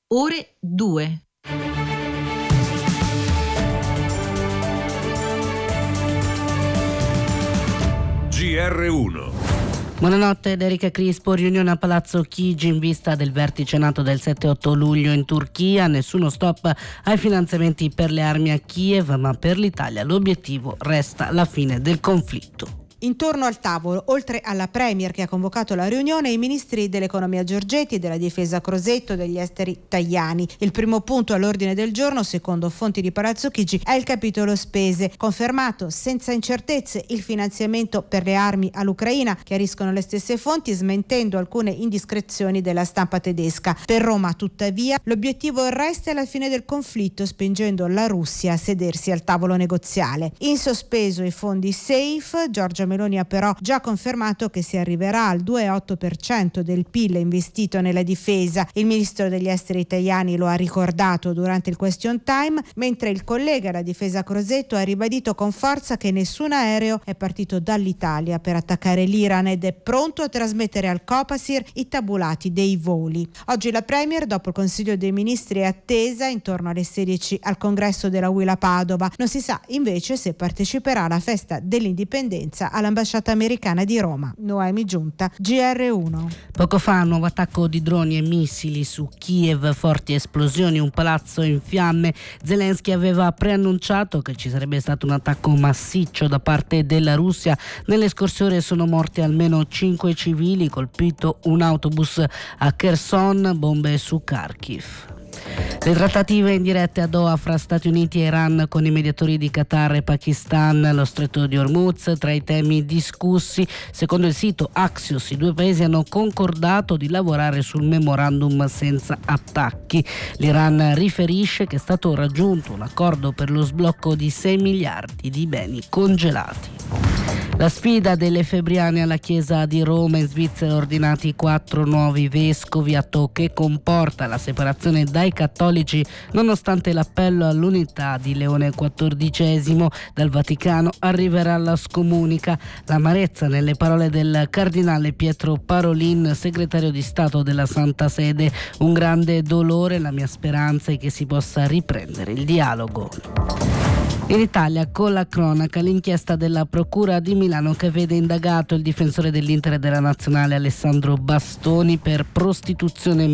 ore 2. GR1. Buonanotte ed Erika Crispo. Riunione a Palazzo Chigi in vista del vertice NATO del 7-8 luglio in Turchia. Nessuno stop ai finanziamenti per le armi a Kiev, ma per l'Italia l'obiettivo resta la fine del conflitto. Intorno al tavolo, oltre alla Premier che ha convocato la riunione, i ministri dell'economia Giorgetti, della difesa Crosetto, degli esteri Tajani. Il primo punto all'ordine del giorno, secondo fonti di Palazzo Chigi, è il capitolo spese. Confermato senza incertezze il finanziamento per le armi all'Ucraina, chiariscono le stesse fonti, smentendo alcune indiscrezioni della stampa tedesca. Per Roma, tuttavia, l'obiettivo resta la fine del conflitto, spingendo la Russia a sedersi al tavolo negoziale. In sospeso i fondi SAFE. Giorgia Meloni ha però già confermato che si arriverà al 2,8% del PIL investito nella difesa. Il ministro degli esteri Tajani lo ha ricordato durante il question time, mentre il collega alla difesa Crosetto ha ribadito con forza che nessun aereo è partito dall'Italia per attaccare l'Iran ed è pronto a trasmettere al Copasir i tabulati dei voli. Oggi la Premier, dopo il Consiglio dei Ministri, è attesa intorno alle 16 al congresso della UIL a Padova. Non si sa invece se parteciperà alla festa dell'indipendenza all'ambasciata americana di Roma. Noemi Giunta, GR1. Poco fa nuovo attacco di droni e missili su Kiev, forti esplosioni, un palazzo in fiamme. Zelensky aveva preannunciato che ci sarebbe stato un attacco massiccio da parte della Russia. Nelle scorse ore sono morti almeno 5 civili, colpito un autobus a Kherson, bombe su Kharkiv. Le trattative indirette a Doha fra Stati Uniti e Iran con i mediatori di Qatar e Pakistan, lo stretto di Hormuz tra i temi discussi. Secondo il sito Axios, i due paesi hanno concordato di lavorare sul memorandum senza attacchi. L'Iran riferisce che è stato raggiunto un accordo per lo sblocco di 6 miliardi di beni congelati. La sfida delle Febbriane alla Chiesa di Roma. In Svizzera ordinati 4 nuovi vescovi, atto che comporta la separazione dai cattolici nonostante l'appello all'unità di Leone XIV. Dal Vaticano arriverà la scomunica. L'amarezza nelle parole del cardinale Pietro Parolin, segretario di Stato della Santa Sede. Un grande dolore, la mia speranza è che si possa riprendere il dialogo. In Italia, con la cronaca, l'inchiesta della Procura di Milano che vede indagato il difensore dell'Inter e della Nazionale Alessandro Bastoni per prostituzione